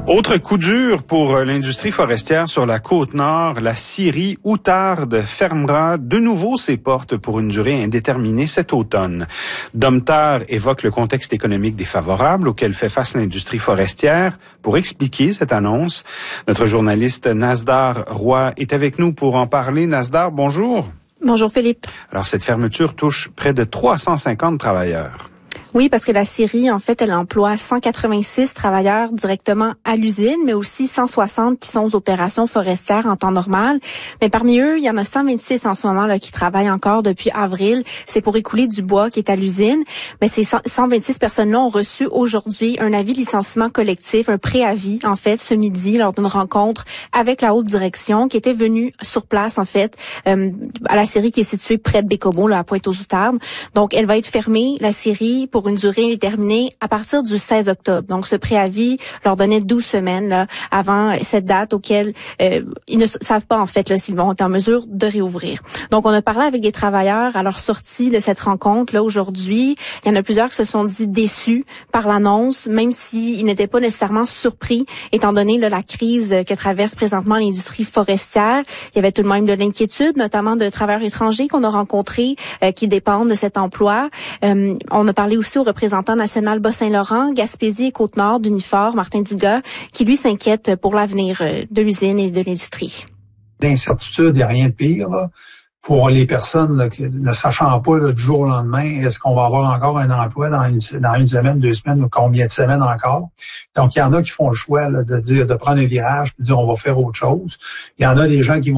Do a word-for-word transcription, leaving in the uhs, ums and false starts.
Autre coup dur pour l'industrie forestière sur la côte nord, la scierie Outarde fermera de nouveau ses portes pour une durée indéterminée cet automne. Domtar évoque le contexte économique défavorable auquel fait face l'industrie forestière. Pour expliquer cette annonce, notre journaliste Nasdar Roy est avec nous pour en parler. Nasdar, bonjour. Bonjour Philippe. Alors cette fermeture touche près de trois cent cinquante travailleurs. Oui, parce que la scierie, en fait, elle emploie cent quatre-vingt-six travailleurs directement à l'usine, mais aussi cent soixante qui sont aux opérations forestières en temps normal. Mais parmi eux, il y en a cent vingt-six en ce moment là qui travaillent encore depuis avril. C'est pour écouler du bois qui est à l'usine. Mais ces cent vingt-six personnes-là ont reçu aujourd'hui un avis de licenciement collectif, un préavis, en fait, ce midi, lors d'une rencontre avec la haute direction qui était venue sur place, en fait, euh, à la scierie qui est située près de Bécomo, là, à Pointe-aux-Outardes. Donc, elle va être fermée, la scierie, pour une durée indéterminée à partir du seize octobre. Donc, ce préavis leur donnait douze semaines là, avant cette date auquel euh, ils ne savent pas, en fait, là, s'ils vont être en mesure de réouvrir. Donc, on a parlé avec des travailleurs à leur sortie de cette rencontre là aujourd'hui. Il y en a plusieurs qui se sont dit déçus par l'annonce, même s'ils n'étaient pas nécessairement surpris, étant donné là, la crise que traverse présentement l'industrie forestière. Il y avait tout de même de l'inquiétude, notamment de travailleurs étrangers qu'on a rencontrés euh, qui dépendent de cet emploi. Euh, on a parlé aussi au représentant national Bas-Saint-Laurent, Gaspésie et Côte-Nord d'Unifor, Martin Dugas, qui lui s'inquiète pour l'avenir de l'usine et de l'industrie. L'incertitude et rien de pire là, pour les personnes là, qui, ne sachant pas là, du jour au lendemain, est-ce qu'on va avoir encore un emploi dans une, dans une semaine, deux semaines ou combien de semaines encore. Donc, il y en a qui font le choix là, de dire de prendre un virage et de dire on va faire autre chose. Il y en a des gens qui vont